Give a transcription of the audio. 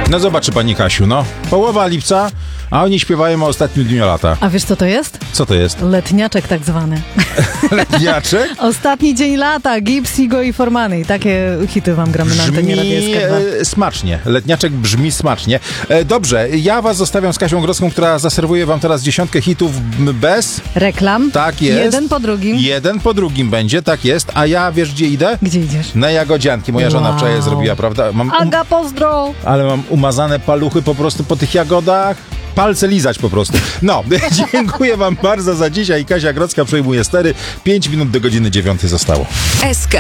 No zobaczy pani Kasiu, no. Połowa lipca, a oni śpiewają o ostatnim dniu lata. A wiesz, co to jest? Co to jest? Letniaczek tak zwany. Letniaczek? Ostatni dzień lata, Gibbs, Igo i Formany. I takie hity wam gramy na antenie Radia SK2. Smacznie. Letniaczek brzmi smacznie. Dobrze, ja was zostawiam z Kasią Grodzką, która zaserwuje wam teraz 10 hitów bez... Reklam. Tak jest. Jeden po drugim. Jeden po drugim będzie, tak jest. A ja, wiesz gdzie idę? Gdzie idziesz? Na Jagodzianki. Moja żona wczoraj zrobiła, prawda? Aga, pozdro! Ale mam umazane paluchy po prostu po tych jagodach. Palce lizać po prostu. No, dziękuję wam bardzo za dzisiaj. Kasia Grodzka przejmuje stery. 5 minut do godziny 9 zostało. SK.